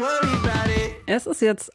Es ist jetzt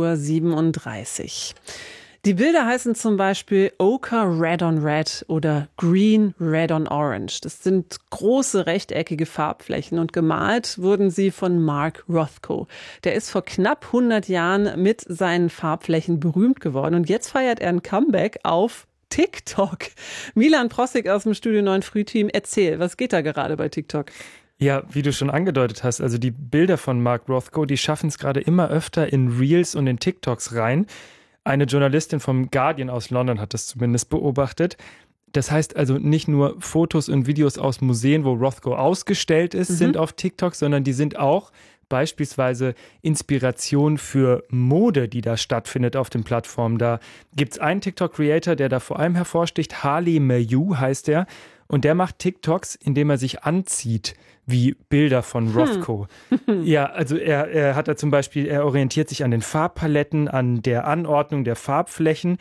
8:37 Uhr. Die Bilder heißen zum Beispiel Ochre Red on Red oder Green Red on Orange. Das sind große rechteckige Farbflächen und gemalt wurden sie von Mark Rothko. Der ist vor knapp 100 Jahren mit seinen Farbflächen berühmt geworden und jetzt feiert er ein Comeback auf TikTok. Milan Prossig aus dem Studio 9 Frühteam, erzähl, was geht da gerade bei TikTok? Ja, wie du schon angedeutet hast, also die Bilder von Mark Rothko, die schaffen es gerade immer öfter in Reels und in TikToks rein. Eine Journalistin vom Guardian aus London hat das zumindest beobachtet. Das heißt also nicht nur Fotos und Videos aus Museen, wo Rothko ausgestellt ist, sind auf TikTok, sondern die sind auch beispielsweise Inspiration für Mode, die da stattfindet auf den Plattformen. Da gibt es einen TikTok-Creator, der da vor allem hervorsticht. Harley Mayu heißt er. Und der macht TikToks, indem er sich anzieht, wie Bilder von Rothko. Ja, also er hat da zum Beispiel, er orientiert sich an den Farbpaletten, an der Anordnung der Farbflächen.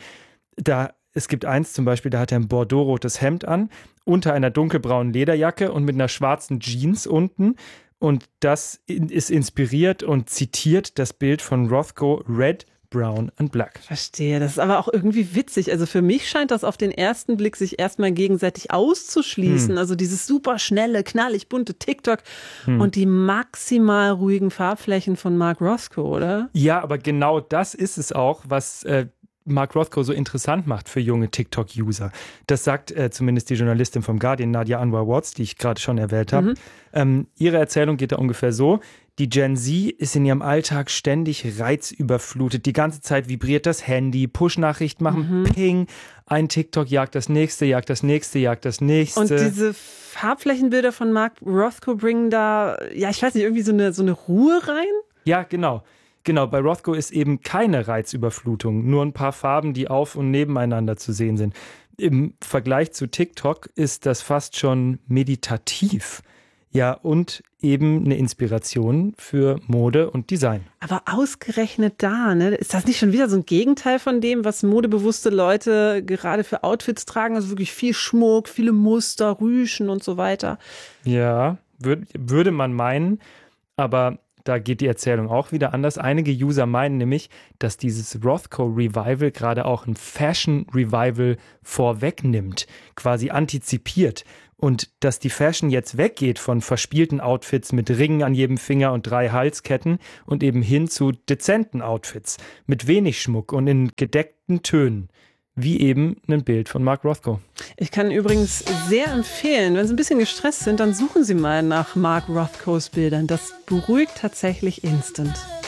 Es gibt eins zum Beispiel, da hat er ein bordeauxrotes Hemd an, unter einer dunkelbraunen Lederjacke und mit einer schwarzen Jeans unten. Und das ist inspiriert und zitiert das Bild von Rothko, Red, Brown and Black. Verstehe, das ist aber auch irgendwie witzig. Also für mich scheint das auf den ersten Blick sich erstmal gegenseitig auszuschließen. Also dieses super schnelle, knallig bunte TikTok und die maximal ruhigen Farbflächen von Mark Rothko, oder? Ja, aber genau das ist es auch, was Mark Rothko so interessant macht für junge TikTok-User. Das sagt zumindest die Journalistin vom Guardian, Nadia Anwar-Watts, die ich gerade schon erwähnt habe. Ihre Erzählung geht da ungefähr so: Die Gen Z ist in ihrem Alltag ständig reizüberflutet. Die ganze Zeit vibriert das Handy, Push-Nachrichten machen Ping. Ein TikTok jagt das nächste, jagt das nächste, jagt das nächste. Und diese Farbflächenbilder von Mark Rothko bringen da, ja, ich weiß nicht, irgendwie so eine Ruhe rein? Ja, genau. Genau, bei Rothko ist eben keine Reizüberflutung, nur ein paar Farben, die auf und nebeneinander zu sehen sind. Im Vergleich zu TikTok ist das fast schon meditativ. Ja, und eben eine Inspiration für Mode und Design. Aber ausgerechnet da, ne? Ist das nicht schon wieder so ein Gegenteil von dem, was modebewusste Leute gerade für Outfits tragen? Also wirklich viel Schmuck, viele Muster, Rüschen und so weiter. Ja, würde man meinen, aber da geht die Erzählung auch wieder anders. Einige User meinen nämlich, dass dieses Rothko-Revival gerade auch ein Fashion-Revival vorwegnimmt, quasi antizipiert. Und dass die Fashion jetzt weggeht von verspielten Outfits mit Ringen an jedem Finger und 3 Halsketten und eben hin zu dezenten Outfits mit wenig Schmuck und in gedeckten Tönen. Wie eben ein Bild von Mark Rothko. Ich kann übrigens sehr empfehlen, wenn Sie ein bisschen gestresst sind, dann suchen Sie mal nach Mark Rothkos Bildern. Das beruhigt tatsächlich instant.